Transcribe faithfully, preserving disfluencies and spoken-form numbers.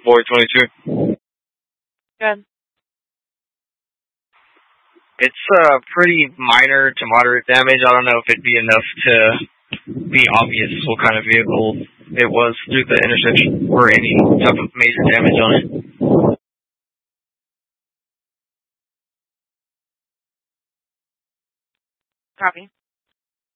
Boy twenty-two. Good. It's uh, pretty minor to moderate damage. I don't know if it'd be enough to be obvious what kind of vehicle it was through the intersection or any type of major damage on it. Copy.